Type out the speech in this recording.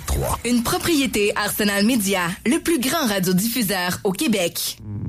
101.3. Une propriété Arsenal Média, le plus grand radiodiffuseur au Québec.